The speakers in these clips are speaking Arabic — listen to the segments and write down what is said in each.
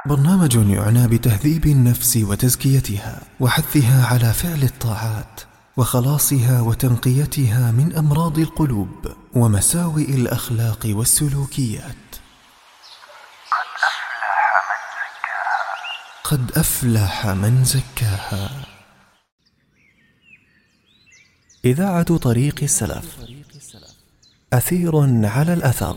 برنامج يعنى بتهذيب النفس وتزكيتها وحثها على فعل الطاعات وخلاصها وتنقيتها من أمراض القلوب ومساوئ الأخلاق والسلوكيات. قد أفلح من زكاها. إذاعة طريق السلف، أثير على الأثر.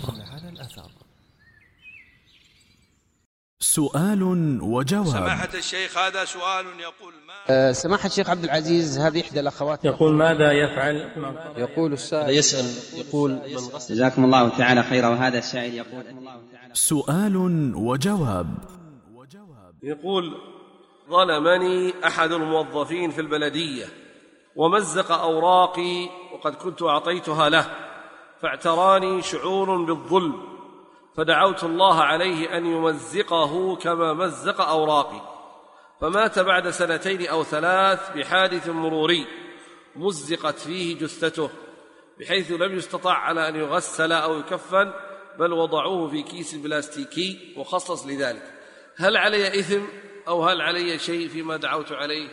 سؤال وجواب. سماحة الشيخ، هذا سؤال يقول ما سماحة الشيخ عبد العزيز، هذه إحدى الأخوات يقول ماذا يفعل؟ يقول السائل يسأل يقول من غسل. جزاكم الله تعالى خيرا. وهذا السائل يقول سؤال وجواب. يقول: ظلمني أحد الموظفين في البلدية ومزق أوراقي وقد كنت أعطيتها له، فاعتراني شعور بالظلم، فدعوت الله عليه أن يمزقه كما مزق أوراقي، فمات بعد 2 أو 3 بحادث مروري مزقت فيه جثته، بحيث لم يستطع على أن يغسل أو يكفن، بل وضعوه في كيس بلاستيكي مخصص لذلك. هل علي إثم أو هل علي شيء فيما دعوت عليه؟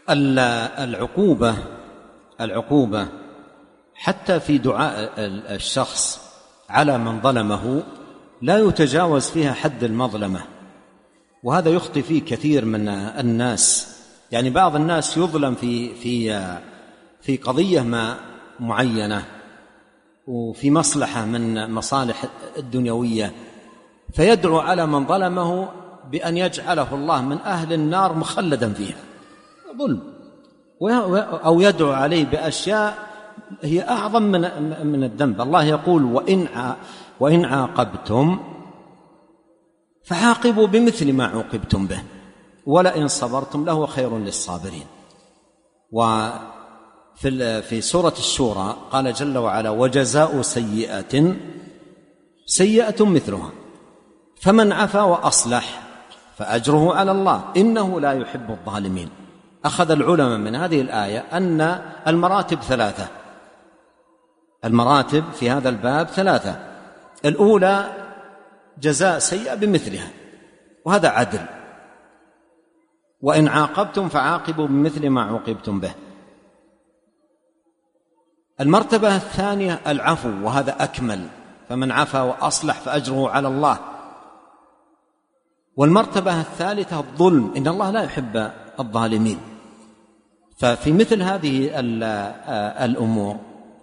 العقوبة حتى في دعاء الشخص على من ظلمه لا يتجاوز فيها حد المظلمة، وهذا يخطئ فيه كثير من الناس. يعني بعض الناس يظلم في قضية ما معينة وفي مصلحة من مصالح الدنيوية، فيدعو على من ظلمه بأن يجعله الله من أهل النار مخلدا فيها، ظلم، أو يدعو عليه بأشياء هي أعظم من الذنب. الله يقول: وإن عاقبتم فعاقبوا بمثل ما عوقبتم به ولئن صبرتم لهو خير للصابرين. وفي سورة الشورى قال جل وعلا: وجزاء سيئة مثلها فمن عفا وأصلح فأجره على الله إنه لا يحب الظالمين. أخذ العلماء من هذه الآية أن المراتب 3. المراتب في هذا الباب 3. الأولى جزاء سيئة بمثلها، وهذا عدل. وإن عاقبتم فعاقبوا بمثل ما عوقبتم به. المرتبة الثانية العفو، وهذا أكمل، فمن عفا وأصلح فأجره على الله. والمرتبة الثالثة الظلم، إن الله لا يحب الظالمين. ففي مثل هذه الأمور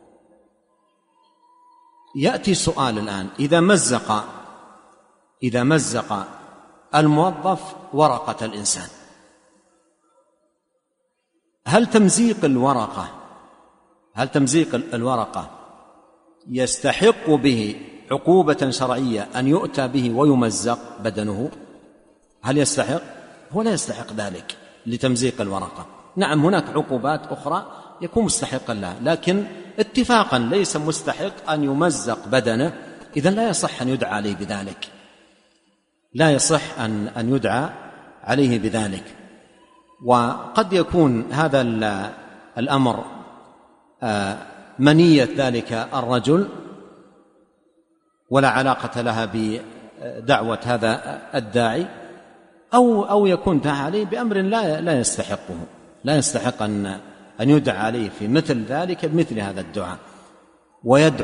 يأتي سؤال الآن: إذا مزق الموظف ورقة الإنسان، هل تمزيق الورقة يستحق به عقوبة شرعية أن يؤتى به ويمزق بدنه؟ هل يستحق؟ هو لا يستحق ذلك لتمزيق الورقة. نعم، هناك عقوبات أخرى يكون مستحقا لها، لكن اتفاقا ليس مستحق أن يمزق بدنه. إذن لا يصح أن يدعى عليه بذلك، لا يصح أن يدعى عليه بذلك. وقد يكون هذا الأمر منية ذلك الرجل ولا علاقة لها بدعوة هذا الداعي، أو يكون دعا عليه بأمر لا يستحقه، لا يستحق أن يدعى عليه في مثل ذلك بمثل هذا الدعاء، ويدعو